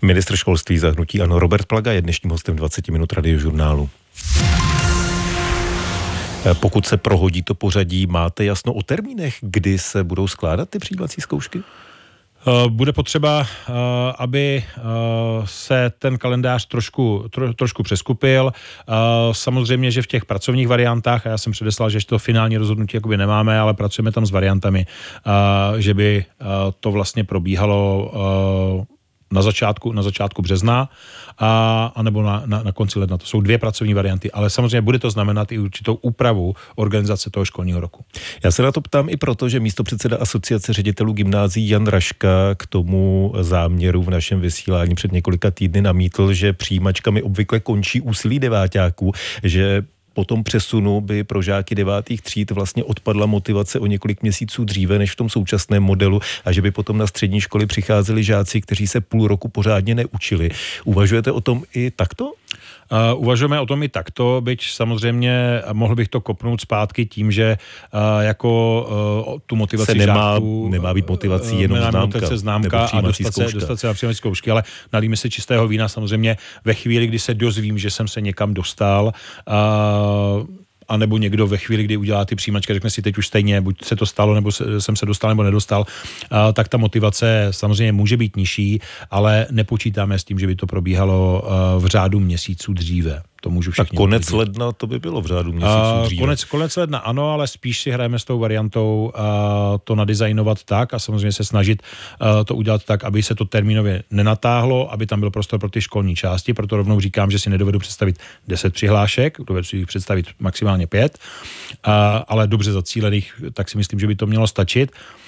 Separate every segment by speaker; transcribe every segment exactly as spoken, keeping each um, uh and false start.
Speaker 1: Ministr školství za hnutí ANO Robert Plaga je dnešním hostem dvacet minut Radiožurnálu. Pokud se prohodí to pořadí, máte jasno o termínech, kdy se budou skládat ty přijímací zkoušky?
Speaker 2: Bude potřeba, aby se ten kalendář trošku, tro, trošku přeskupil. Samozřejmě, že v těch pracovních variantách, a já jsem předeslal, že to finální rozhodnutí jakoby nemáme, ale pracujeme tam s variantami, že by to vlastně probíhalo na začátku, na začátku března a, a nebo na, na, na konci ledna. To jsou dvě pracovní varianty, ale samozřejmě bude to znamenat i určitou úpravu organizace toho školního roku.
Speaker 1: Já se na to ptám i proto, že místopředseda Asociace ředitelů gymnázií Jan Raška k tomu záměru v našem vysílání před několika týdny namítl, že přijímačkami obvykle končí úsilí deváťáků, že po tom přesunu by pro žáky devátých tříd vlastně odpadla motivace o několik měsíců dříve než v tom současném modelu a že by potom na střední školy přicházeli žáci, kteří se půl roku pořádně neučili. Uvažujete o tom i takto?
Speaker 2: Uh, uvažujeme o tom i takto, byť samozřejmě mohl bych to kopnout zpátky tím, že uh, jako uh, tu motivaci
Speaker 1: se nemá,
Speaker 2: žáků...
Speaker 1: Nemá být motivací jenom
Speaker 2: nemá
Speaker 1: známka,
Speaker 2: motivace známka a dostat se, dostat se na přijímací zkoušky, ale nalíme se čistého vína samozřejmě ve chvíli, kdy se dozvím, že jsem se někam dostal, uh, a nebo někdo ve chvíli, kdy udělá ty přijímačky, řekne si teď už stejně, buď se to stalo, nebo jsem se dostal, nebo nedostal, tak ta motivace samozřejmě může být nižší, ale nepočítáme s tím, že by to probíhalo v řádu měsíců dříve. To můžu všichni.
Speaker 1: Tak konec udělat. ledna to by bylo v řádu měsíců dříve.
Speaker 2: Konec, konec ledna ano, ale spíš si hrajeme s tou variantou uh, to nadizajnovat tak a samozřejmě se snažit uh, to udělat tak, aby se to termínově nenatáhlo, aby tam byl prostor pro ty školní části, proto rovnou říkám, že si nedovedu představit deset přihlášek, dovedu si představit maximálně pět, uh, ale dobře zacílených, tak si myslím, že by to mělo stačit.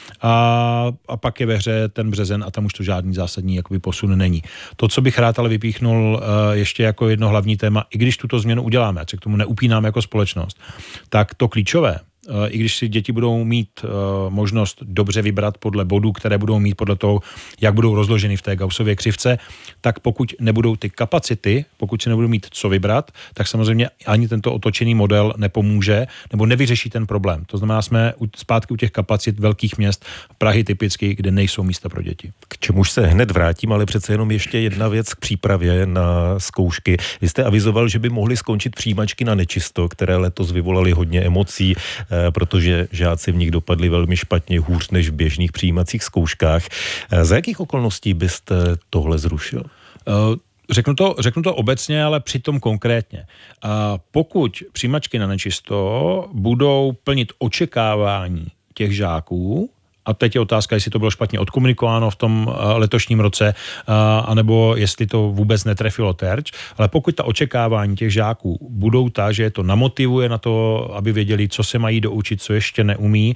Speaker 2: A, a pak je ve hře ten březen a tam už to žádný zásadní jakoby posun není. To, co bych rád ale vypíchnul uh, ještě jako jedno hlavní téma, i když tuto změnu uděláme, ať se k tomu neupínáme jako společnost, tak to klíčové, uh, i když si děti budou mít uh, možnost dobře vybrat podle bodů, které budou mít podle toho, jak budou rozloženy v té Gaussově křivce, tak pokud nebudou ty kapacity, pokud si nebudou mít co vybrat, tak samozřejmě ani tento otočený model nepomůže nebo nevyřeší ten problém. To znamená, jsme zpátky u těch kapacit velkých měst, Prahy typicky, kde nejsou místa pro děti.
Speaker 1: K čemuž se hned vrátím, ale přece jenom ještě jedna věc k přípravě na zkoušky. Vy jste avizoval, že by mohly skončit přijímačky na nečisto, které letos vyvolaly hodně emocí, protože žáci v nich dopadli velmi špatně, hůř než v běžných přijímacích zkouškách. Za jakých okolností byste tohle zrušil?
Speaker 2: Uh... Řeknu to, řeknu to obecně, ale přitom konkrétně. A pokud přijímačky na nečisto budou plnit očekávání těch žáků, a teď je otázka, jestli to bylo špatně odkomunikováno v tom letošním roce, anebo jestli to vůbec netrefilo terč, ale pokud ta očekávání těch žáků budou ta, že je to namotivuje na to, aby věděli, co se mají doučit, co ještě neumí,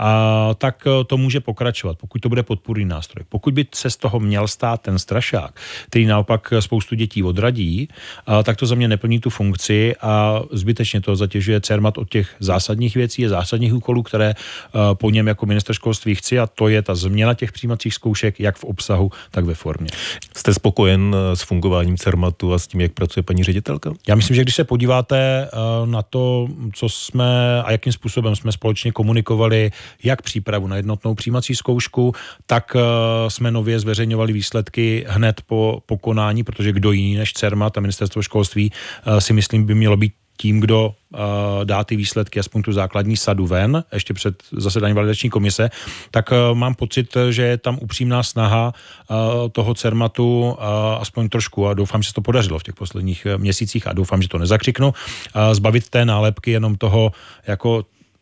Speaker 2: a tak to může pokračovat, pokud to bude podpůrný nástroj. Pokud by se z toho měl stát ten strašák, který naopak spoustu dětí odradí, tak to za mě neplní tu funkci a zbytečně to zatěžuje Cermat od těch zásadních věcí, je zásadních úkolů, které po něm jako ministr školství chci, a to je ta změna těch přijímacích zkoušek, jak v obsahu, tak ve formě.
Speaker 1: Jste spokojen s fungováním Cermatu a s tím, jak pracuje paní ředitelka?
Speaker 2: Já myslím, že když se podíváte na to, co jsme a jakým způsobem jsme společně komunikovali, jak přípravu na jednotnou přijímací zkoušku, tak jsme nově zveřejňovali výsledky hned po, po konání, protože kdo jiný než Cermat a ministerstvo školství si myslím by mělo být tím, kdo uh, dá ty výsledky, aspoň tu základní sadu ven, ještě před zasedáním validační komise, tak uh, mám pocit, že je tam upřímná snaha uh, toho Cermatu uh, aspoň trošku, a doufám, že se to podařilo v těch posledních měsících a doufám, že to nezakřiknu, uh, zbavit té nálepky jenom toho jako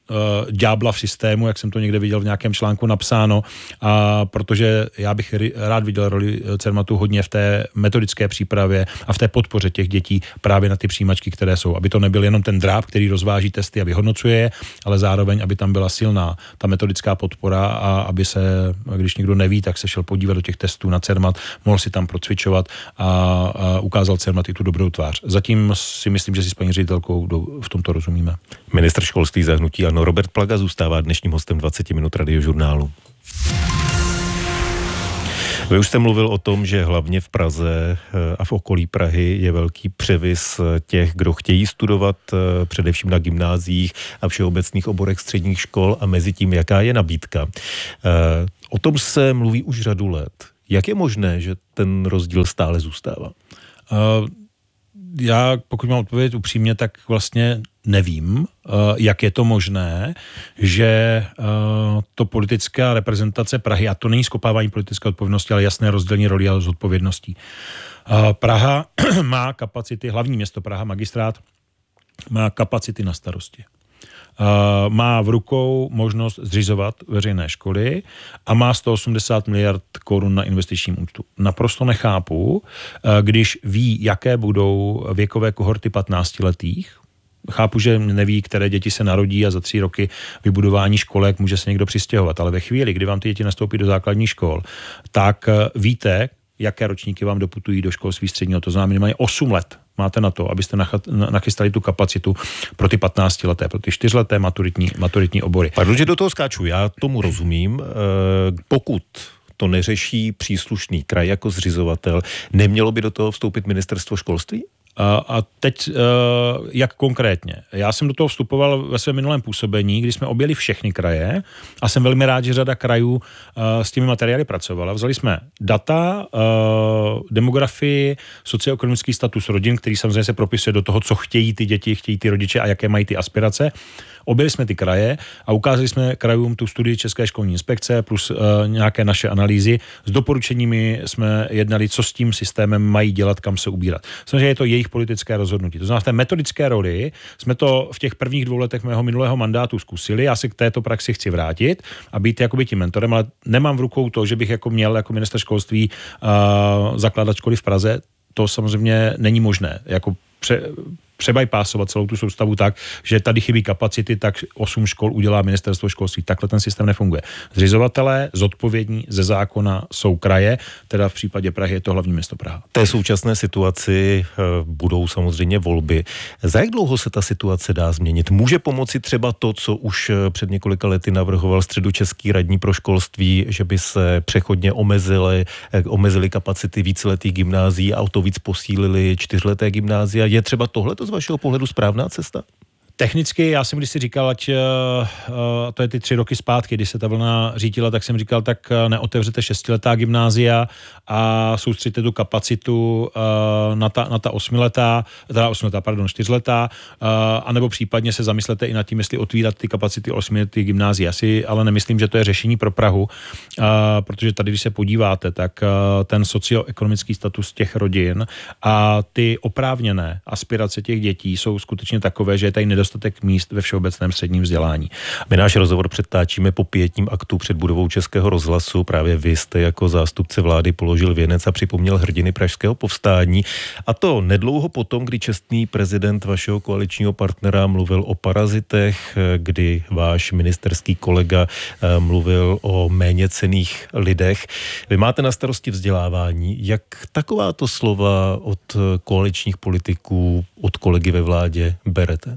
Speaker 2: ďábla v systému, jak jsem to někde viděl v nějakém článku napsáno, a protože já bych rád viděl roli Cermatu hodně v té metodické přípravě a v té podpoře těch dětí právě na ty přijímačky, které jsou. Aby to nebyl jenom ten dráb, který rozváží testy a vyhodnocuje je, ale zároveň, aby tam byla silná ta metodická podpora a aby se, když někdo neví, tak se šel podívat do těch testů na Cermat, mohl si tam procvičovat a, a ukázal Cermat i tu dobrou tvář. Zatím si myslím, že si s paní ředitelkou v tomto rozumíme.
Speaker 1: Ministr školství za hnutí ANO Robert Plaga zůstává dnešním hostem dvacet minut Radiožurnálu. Vy už jste mluvil o tom, že hlavně v Praze a v okolí Prahy je velký převis těch, kdo chtějí studovat především na gymnáziích a všeobecných oborech středních škol a mezi tím, jaká je nabídka. O tom se mluví už řadu let. Jak je možné, že ten rozdíl stále zůstává?
Speaker 2: Uh, já, pokud mám odpovědět upřímně, tak vlastně nevím, uh, jak je to možné, že uh, to politická reprezentace Prahy, a to není skopávání politické odpovědnosti, ale jasné rozdělení roli a zodpovědností. Uh, Praha má kapacity, hlavní město Praha, magistrát, má kapacity na starosti. Uh, má v rukou možnost zřizovat veřejné školy a má sto osmdesát miliard korun na investičním účtu. Naprosto nechápu, uh, když ví, jaké budou věkové kohorty patnáctiletých. Chápu, že neví, které děti se narodí a za tři roky vybudování školek může se někdo přistěhovat, ale ve chvíli, kdy vám ty děti nastoupí do základních škol, tak uh, víte, jaké ročníky vám doputují do školství středního. To znamená minimálně osm let máte na to, abyste nachystali tu kapacitu pro ty patnáctileté, pro ty čtyřleté maturitní, maturitní obory.
Speaker 1: Pardon, že do toho skáču, já tomu rozumím. Pokud to neřeší příslušný kraj jako zřizovatel, nemělo by do toho vstoupit ministerstvo školství?
Speaker 2: A teď, jak konkrétně? Já jsem do toho vstupoval ve svém minulém působení, kdy jsme objeli všechny kraje a jsem velmi rád, že řada krajů s těmi materiály pracovala. Vzali jsme data, demografii, socioekonomický status rodin, který samozřejmě se propisuje do toho, co chtějí ty děti, chtějí ty rodiče a jaké mají ty aspirace. Objeli jsme ty kraje a ukázali jsme krajům tu studii České školní inspekce plus uh, nějaké naše analýzy. S doporučeními jsme jednali, co s tím systémem mají dělat, kam se ubírat. Samozřejmě je to jejich politické rozhodnutí. To znamená, v té metodické roli jsme to v těch prvních dvou letech mého minulého mandátu zkusili. Já se k této praxi chci vrátit a být jakoby tím mentorem, ale nemám v rukou to, že bych jako měl jako ministr školství uh, zakládat školy v Praze. To samozřejmě není možné. Jako pře- přebypásovat celou tu soustavu tak, že tady chybí kapacity, tak osm škol udělá ministerstvo školství. Takhle ten systém nefunguje. Zřizovatelé zodpovědní ze zákona jsou kraje, teda v případě Prahy je to hlavní město Praha.
Speaker 1: V té současné situaci budou samozřejmě volby. Za jak dlouho se ta situace dá změnit? Může pomoci třeba to, co už před několika lety navrhoval středočeský radní pro školství, že by se přechodně omezily, omezily kapacity víceletých gymnázií a o to víc posílili čtyřleté gymnázia. Je třeba tohle z vašeho pohledu správná cesta?
Speaker 2: Technicky, já jsem když si říkal, ať uh, to je ty tři roky zpátky, když se ta vlna řítila, tak jsem říkal, tak neotevřete šestiletá gymnázia a soustřeďte tu kapacitu uh, na, ta, na ta osmiletá, teda osmiletá, pardon, čtyřletá, uh, anebo případně se zamyslete i nad tím, jestli otvírat ty kapacity osmiletých gymnázií. Já si ale nemyslím, že to je řešení pro Prahu, uh, protože tady, když se podíváte, tak uh, ten socioekonomický status těch rodin a ty oprávněné aspirace těch dětí jsou skutečně takové, že je tady nedostatek míst ve všeobecném středním vzdělání.
Speaker 1: My náš rozhovor přetáčíme po pietním aktu před budovou Českého rozhlasu. Právě vy jste jako zástupce vlády položil věnec a připomněl hrdiny pražského povstání. A to nedlouho potom, kdy čestný prezident vašeho koaličního partnera mluvil o parazitech, kdy váš ministerský kolega mluvil o méněcenných lidech. Vy máte na starosti vzdělávání. Jak takováto slova od koaličních politiků, od kolegy ve vládě berete?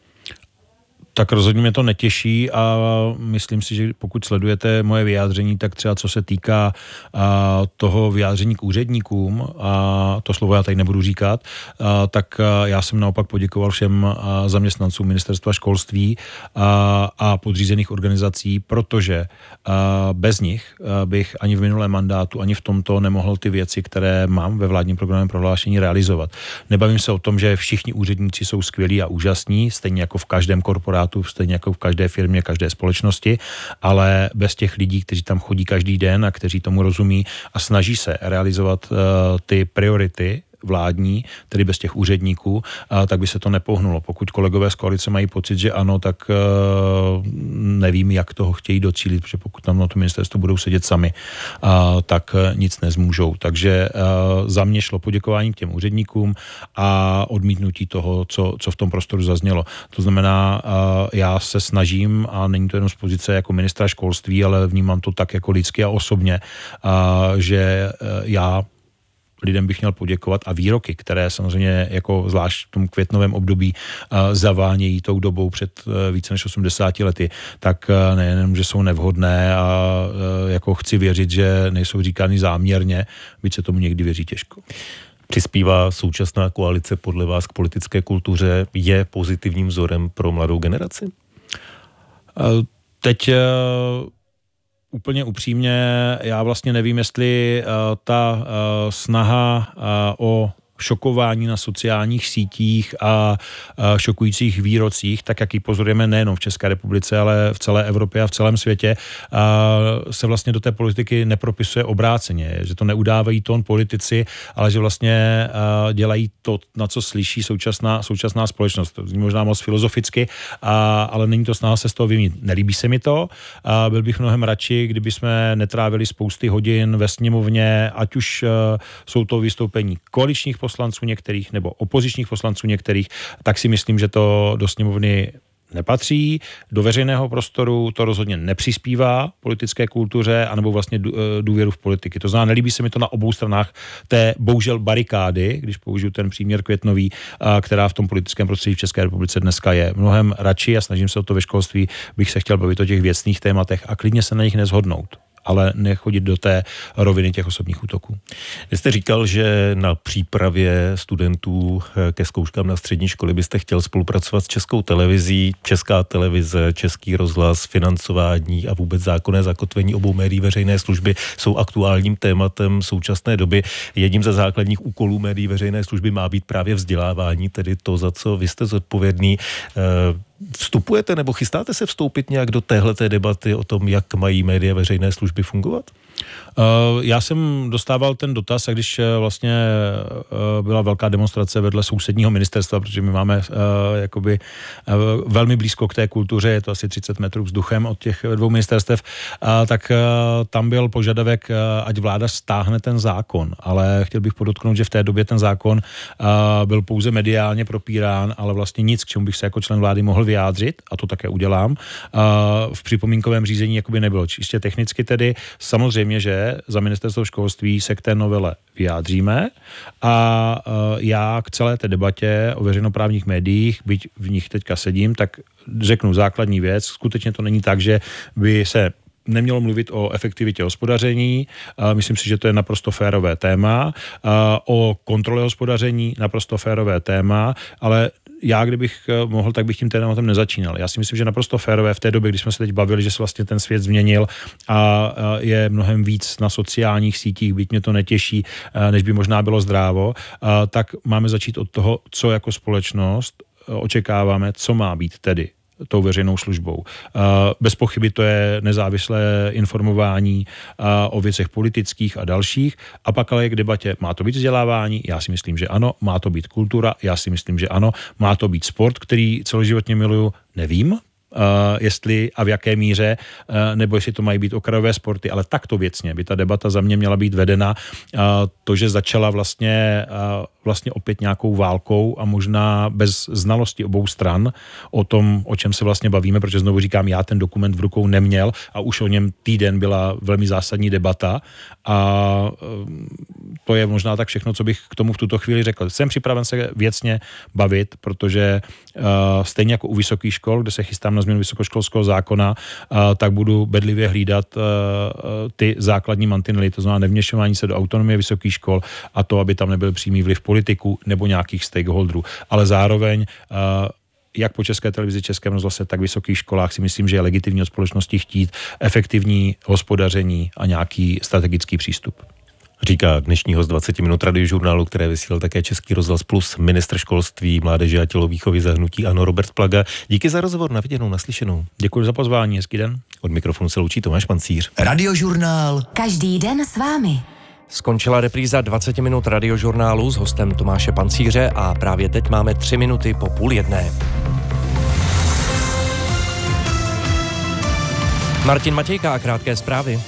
Speaker 2: Tak rozhodně mě to netěší a myslím si, že pokud sledujete moje vyjádření, tak třeba co se týká a, toho vyjádření k úředníkům, a to slovo já tady nebudu říkat, a, tak a, já jsem naopak poděkoval všem a, zaměstnancům ministerstva školství a, a podřízených organizací, protože a, bez nich a, bych ani v minulém mandátu, ani v tomto nemohl ty věci, které mám ve vládním programovém prohlášení realizovat. Nebavím se o tom, že všichni úředníci jsou skvělí a úžasní, stejně jako v každém korporátu, stejně jako v každé firmě, každé společnosti, ale bez těch lidí, kteří tam chodí každý den a kteří tomu rozumí a snaží se realizovat uh, ty priority vládní, tedy bez těch úředníků, a tak by se to nepohnulo. Pokud kolegové z koalice mají pocit, že ano, tak uh, nevím, jak toho chtějí docílit, protože pokud tam na to ministerstvo budou sedět sami, uh, tak uh, nic nezmůžou. Takže uh, za mě šlo poděkování k těm úředníkům a odmítnutí toho, co, co v tom prostoru zaznělo. To znamená, uh, já se snažím, a není to jenom z pozice jako ministra školství, ale vnímám to tak jako lidsky a osobně, uh, že uh, já lidem bych měl poděkovat a výroky, které samozřejmě jako zvlášť v tom květnovém období uh, zavánějí tou dobou před uh, více než osmdesáti lety, tak uh, nejenom, že jsou nevhodné a uh, jako chci věřit, že nejsou říkány záměrně, byť se tomu někdy věří těžko.
Speaker 1: Přispívá současná koalice podle vás k politické kultuře? Je pozitivním vzorem pro mladou generaci?
Speaker 2: Uh, teď uh, úplně upřímně, já vlastně nevím, jestli uh, ta uh, snaha uh, o šokování na sociálních sítích a šokujících výrocích, tak jak ji pozorujeme nejenom v České republice, ale v celé Evropě a v celém světě, se vlastně do té politiky nepropisuje obráceně, že to neudávají tón politici, ale že vlastně dělají to, na co slyší současná, současná společnost. To zní možná moc filozoficky, ale není to snaha se z toho vyměnit. Nelíbí se mi to. Byl bych mnohem radši, kdyby jsme netrávili spousty hodin ve sněmovně, ať už jsou to vystoupení koaličních poslanců některých nebo opozičních poslanců některých, tak si myslím, že to do sněmovny nepatří, do veřejného prostoru to rozhodně nepřispívá politické kultuře anebo vlastně důvěru v politiky. To znamená, nelíbí se mi to na obou stranách té bohužel barikády, když použiju ten příměr květnový, která v tom politickém prostředí v České republice dneska je. Mnohem radši a snažím se o to ve školství, bych se chtěl bavit o těch věcných tématech a klidně se na nich nezhodnout, ale nechodit do té roviny těch osobních útoků.
Speaker 1: Vy jste říkal, že na přípravě studentů ke zkouškám na střední školy byste chtěl spolupracovat s Českou televizí. Česká televize, Český rozhlas, financování a vůbec zákonné zakotvení obou médií veřejné služby jsou aktuálním tématem současné doby. Jedním ze základních úkolů médií veřejné služby má být právě vzdělávání, tedy to, za co vy jste zodpovědný. Vstupujete nebo chystáte se vstoupit nějak do téhleté debaty o tom, jak mají média veřejné služby fungovat?
Speaker 2: Já jsem dostával ten dotaz, a když vlastně byla velká demonstrace vedle sousedního ministerstva, protože my máme jakoby velmi blízko k té kultuře, je to asi třicet metrů vzduchem od těch dvou ministerstev, tak tam byl požadavek, ať vláda stáhne ten zákon, ale chtěl bych podotknout, že v té době ten zákon byl pouze mediálně propírán, ale vlastně nic, k čemu bych se jako člen vlády mohl vyjádřit, a to také udělám, v připomínkovém řízení jakoby nebylo. Čistě technicky tedy, samozřejmě, že za ministerstvo školství se k té novele vyjádříme a já k celé té debatě o veřejnoprávních médiích, byť v nich teďka sedím, tak řeknu základní věc. Skutečně to není tak, že by se nemělo mluvit o efektivitě hospodaření, myslím si, že to je naprosto férové téma, o kontrole hospodaření naprosto férové téma, ale já, kdybych mohl, tak bych tím tématem nezačínal. Já si myslím, že naprosto férové v té době, když jsme se teď bavili, že se vlastně ten svět změnil a je mnohem víc na sociálních sítích, byť mě to netěší, než by možná bylo zdrávo, tak máme začít od toho, co jako společnost očekáváme, co má být tedy tou veřejnou službou. Bez pochyby to je nezávislé informování o věcech politických a dalších. A pak ale je k debatě, má to být vzdělávání? Já si myslím, že ano. Má to být kultura? Já si myslím, že ano. Má to být sport, který celoživotně miluju? Nevím. Uh, jestli a v jaké míře, uh, nebo jestli to mají být okrajové sporty, ale takto věcně by ta debata za mě měla být vedena. Uh, to, že začala vlastně, uh, vlastně opět nějakou válkou a možná bez znalosti obou stran o tom, o čem se vlastně bavíme, protože znovu říkám, já ten dokument v rukou neměl a už o něm týden byla velmi zásadní debata a uh, to je možná tak všechno, co bych k tomu v tuto chvíli řekl. Jsem připraven se věcně bavit, protože uh, stejně jako u vysokých škol, kde se chystám na změnu vysokoškolského zákona, tak budu bedlivě hlídat ty základní mantinely, to znamená nevměšování se do autonomie vysokých škol a to, aby tam nebyl přímý vliv politiků nebo nějakých stakeholderů. Ale zároveň jak po České televizi, Českém rozhlase, tak v vysokých školách si myslím, že je legitimní od společnosti chtít efektivní hospodaření a nějaký strategický přístup.
Speaker 1: Říká dnešní host dvacet minut radiožurnálu, které vysílal také Český rozhlas plus, ministr školství, mládeže a tělovýchovy za hnutí ANO Robert Plaga. Díky za rozhovor, na viděnou, naslyšenou.
Speaker 2: Děkuji za pozvání, hezký den.
Speaker 1: Od mikrofonu se loučí Tomáš Pancíř.
Speaker 3: Radiožurnál. Každý den s vámi.
Speaker 4: Skončila repríza dvacet minut radiožurnálu s hostem Tomáše Pancíře a právě teď máme tři minuty po půl jedné. Martin Matějka a krátké zprávy.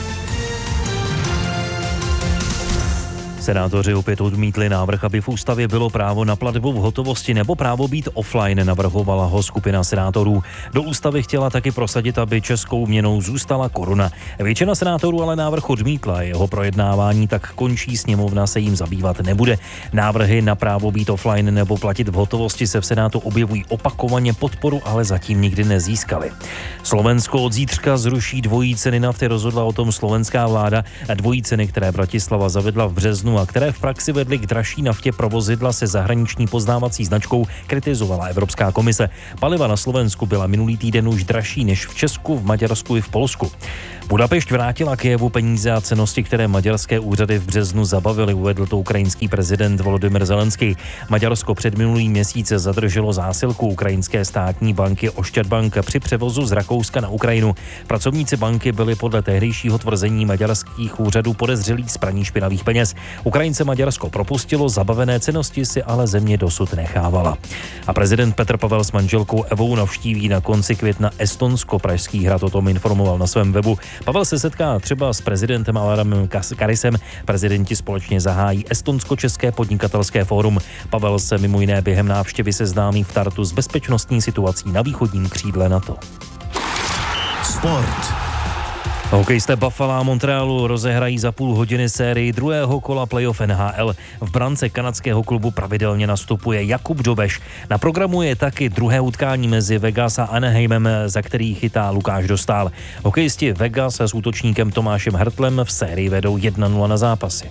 Speaker 5: Senátoři opět odmítli návrh, aby v ústavě bylo právo na platbu v hotovosti nebo právo být offline, navrhovala ho skupina senátorů. Do ústavy chtěla taky prosadit, aby českou měnou zůstala koruna. Většina senátorů ale návrh odmítla, jeho projednávání tak končí, sněmovna se jim zabývat nebude. Návrhy na právo být offline nebo platit v hotovosti se v Senátu objevují opakovaně, podporu ale zatím nikdy nezískali. Slovensko od zítřka zruší dvojí ceny nafty, rozhodla o tom slovenská vláda. Dvojí ceny, které Bratislava zavedla v březnu a které v praxi vedly k dražší naftě pro vozidla se zahraniční poznávací značkou, kritizovala Evropská komise. Paliva na Slovensku byla minulý týden už dražší než v Česku, v Maďarsku i v Polsku. Budapešť vrátila Kyjevu peníze a cennosti, které maďarské úřady v březnu zabavily, uvedl to ukrajinský prezident Volodymyr Zelenský. Maďarsko před minulý měsíc zadrželo zásilku ukrajinské státní banky Oštědbank při převozu z Rakouska na Ukrajinu. Pracovníci banky byli podle tehdejšího tvrzení maďarských úřadů podezřelí z praní špinavých peněz. Ukrajince Maďarsko propustilo, zabavené cennosti si ale země dosud nechávala. A prezident Petr Pavel s manželkou Evou navštíví na konci května Estonsko. Pražský hrad o tom informoval na svém webu. Pavel se setká třeba s prezidentem Aladamem Karisem. Prezidenti společně zahájí Estonsko-české podnikatelské fórum. Pavel se mimo jiné během návštěvy seznámí v Tartu s bezpečnostní situací na východním křídle NATO.
Speaker 3: Sport.
Speaker 5: Hokejisté Buffalo a Montrealu rozehrají za půl hodiny sérii druhého kola playoff N H L. V brance kanadského klubu pravidelně nastupuje Jakub Dobeš. Na programu je taky druhé utkání mezi Vegas a Anaheimem, za který chytá Lukáš Dostál. Hokejisti Vegas s útočníkem Tomášem Hertlem v sérii vedou jedna nula na zápasy.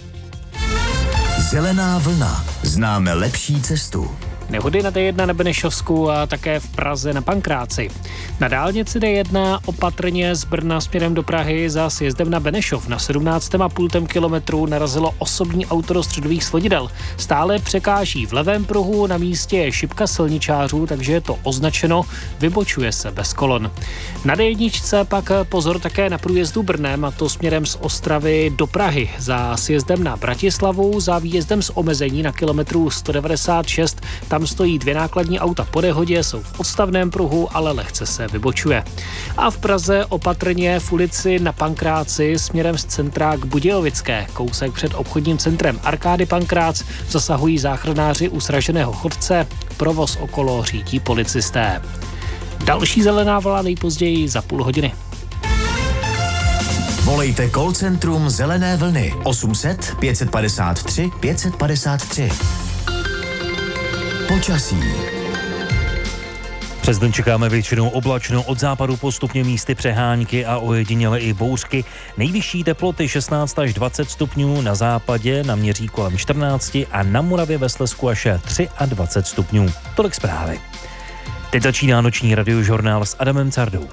Speaker 3: Zelená vlna. Známe lepší cestu.
Speaker 6: Nehody na D jedna na Benešovsku a také v Praze na Pankráci. Na dálnici D jedna opatrně z Brna směrem do Prahy za sjezdem na Benešov na sedmnáct a půl kilometru narazilo osobní auto do středových svodidel. Stále překáží v levém pruhu, na místě je šipka silničářů, takže je to označeno, vybočuje se bez kolon. Na D jedna pak pozor také na průjezdu Brnem, a to směrem z Ostravy do Prahy. Za sjezdem na Bratislavu, za výjezdem z omezení na kilometru sto devadesát šest, tam stojí dvě nákladní auta po nehodě, jsou v odstavném pruhu, ale lehce se vybočuje. A v Praze opatrně v ulici na Pankráci směrem z centra k Budějovické. Kousek před obchodním centrem Arkády Pankrác zasahují záchranáři u sraženého chodce, provoz okolo řídí policisté. Další zelená vlna nejpozději za půl hodiny.
Speaker 3: Volejte call centrum Zelené vlny osm set pět padesát tři pět padesát tři. Počasí.
Speaker 5: Přes den čekáme většinou oblačno, od západu postupně místy přehánky a ojediněle i bouřky. Nejvyšší teploty šestnáct až dvacet stupňů, na západě naměří kolem čtrnáct a na Moravě ve Slezsku až dvacet tři stupňů. Tolik zprávy. Teď začíná noční radiožurnál s Adamem Cardou.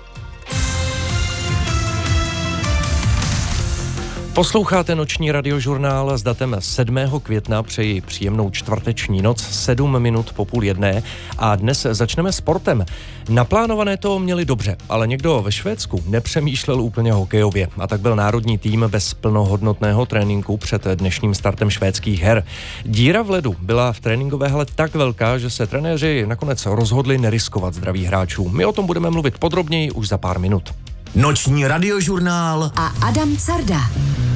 Speaker 4: Posloucháte noční radiožurnál s datem sedmého května, přeji příjemnou čtvrteční noc, sedm minut po půl jedné a dnes začneme sportem. Naplánované to měli dobře, ale někdo ve Švédsku nepřemýšlel úplně hokejově a tak byl národní tým bez plnohodnotného tréninku před dnešním startem švédských her. Díra v ledu byla v tréninkové hale tak velká, že se trenéři nakonec rozhodli neriskovat zdraví hráčů. My o tom budeme mluvit podrobněji už za pár minut.
Speaker 3: Noční radiožurnál a Adam Carda.